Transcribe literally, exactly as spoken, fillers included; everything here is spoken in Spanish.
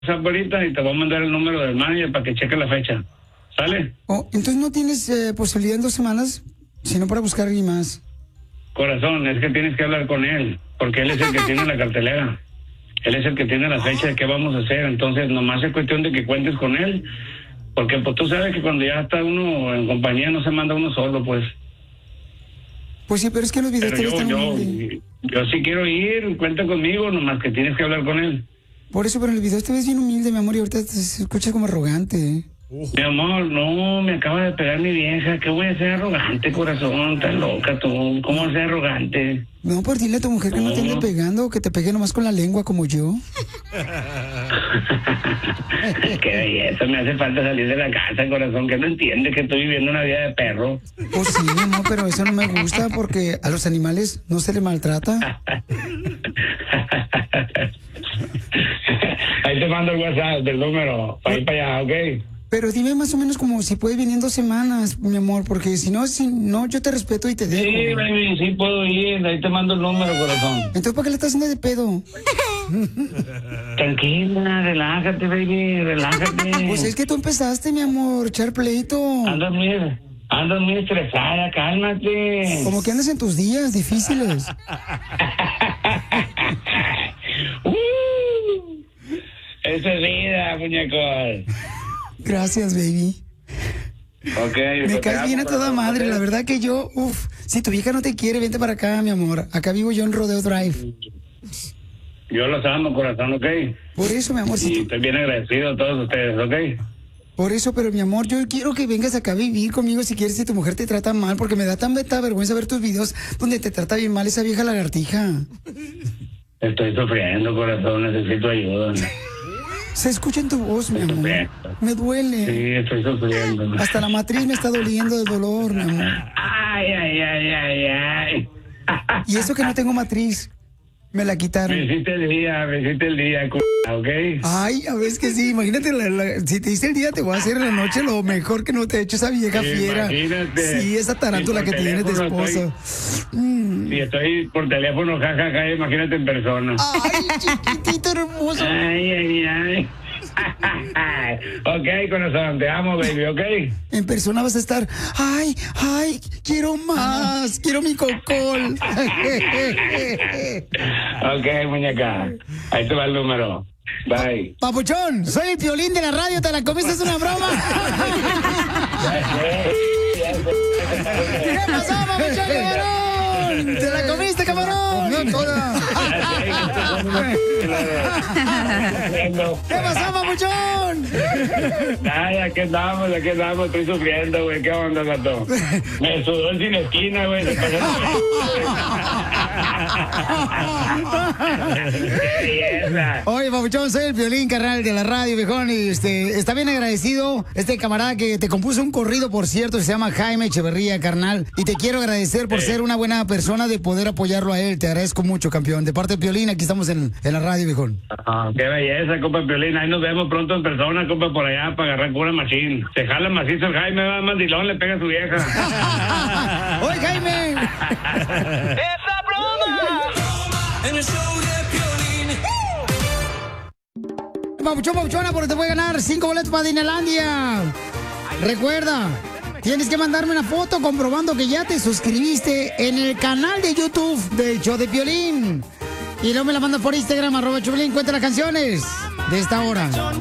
WhatsApp ahorita y te voy a mandar el número del manager para que cheque la fecha. ¿Sale? Oh, entonces no tienes eh, posibilidad en dos semanas, sino para buscar a alguien más. Corazón, es que tienes que hablar con él, porque él es el que tiene la cartelera. Él es el que tiene la fecha de qué vamos a hacer. Entonces, nomás es cuestión de que cuentes con él, porque pues tú sabes que cuando ya está uno en compañía no se manda uno solo, pues. Pues sí, pero es que los videos Pero te yo, están yo, muy... yo sí quiero ir, cuenta conmigo, nomás que tienes que hablar con él. Por eso, pero en el video te ves bien humilde, mi amor, y ahorita te escuchas como arrogante. ¿eh? Mi amor, no, me acaba de pegar mi vieja. ¿Qué voy a ser arrogante, corazón? Tan loca tú. ¿Cómo ser arrogante? No, por dile a tu mujer que no, no te ande pegando, que te pegue nomás con la lengua como yo. Qué belleza, me hace falta salir de la casa, corazón, que no entiende que estoy viviendo una vida de perro. Pues sí, no, pero eso no me gusta porque a los animales no se les maltrata. Ahí te mando el WhatsApp del número, para ir para allá, ¿ok? Pero dime más o menos como si puedes venir en dos semanas, mi amor, porque si no, si no, yo te respeto y te dejo. Sí, baby, sí puedo ir, ahí te mando el número, corazón. Entonces, ¿para qué le estás haciendo de pedo? Tranquila, relájate, baby, relájate. Pues es que tú empezaste, mi amor, echar pleito. Andas muy, andas muy estresada, cálmate. Como que andas en tus días difíciles. uh, Eso es vida, muñecos. Gracias, baby. Okay, me caes bien a toda madre, la verdad que yo, uff, si tu vieja no te quiere, vente para acá, mi amor. Acá vivo yo en Rodeo Drive. Yo los amo, corazón, ¿ok? Por eso, mi amor. Si y tú... estoy bien agradecido a todos ustedes, ¿ok? Por eso, pero mi amor, yo quiero que vengas acá a vivir conmigo si quieres, si tu mujer te trata mal, porque me da tan beta vergüenza ver tus videos donde te trata bien mal esa vieja lagartija. Estoy sufriendo, corazón, necesito ayuda. Se escucha en tu voz, mi amor. Me duele. Sí, estoy sufriendo. Hasta la matriz me está doliendo de dolor, mi amor. Ay, ay, ay, ay, ay. Y eso que no tengo matriz. Me la quitaron. Me hiciste el día, me hiciste el día, ¿ok? Ay, a ver, que sí, imagínate, la, la, si te hice el día, te voy a hacer en la noche lo mejor que no te he hecho esa vieja fiera. Imagínate. Sí, esa tarántula que tienes de esposo. Estoy, mm. Si estoy por teléfono, jajaja, ja, ja, imagínate en persona. Ay, chiquitito hermoso. Ay, ay, ay. Ok, corazón, te amo, baby, ok. En persona vas a estar, ay, ay, quiero más, quiero mi cocol. Ok, muñeca, ahí te va el número. Bye. Papuchón, soy el Piolín de la radio, ¿te la comiste? ¿Es una broma? ¿Qué pasó, Papuchón, cabrón? ¿Te la comiste, cabrón? No toda. ¿Qué pasó, Papuchón? Ay, aquí andamos, aquí andamos, estoy sufriendo, güey. ¿Qué onda, gato? Me sudó el sin esquina, güey. Oye, Papuchón, soy el Piolín, carnal de la radio, viejón, y este, está bien agradecido este camarada que te compuso un corrido, por cierto, se llama Jaime Echeverría, carnal, y te quiero agradecer por ser una buena persona de poder apoyarlo a él. Te agradezco mucho, campeón. De parte de Piolín, aquí estamos en, en la radio, viejón. Ah, qué belleza, compa Piolín. Ahí nos vemos pronto en persona, compa, por allá, para agarrar cura machín. Se jala macizo el Jaime, va mandilón, le pega a su vieja. ¡Oye, Jaime! ¡Esa broma! En el show de Piolín. Papuchón, papuchona, porque te voy a ganar cinco boletos para Disneylandia. Recuerda, tienes que mandarme una foto comprobando que ya te suscribiste en el canal de YouTube del show de Piolín. Y luego me la mandas por Instagram, arroba Piolín, cuenta las canciones de esta hora.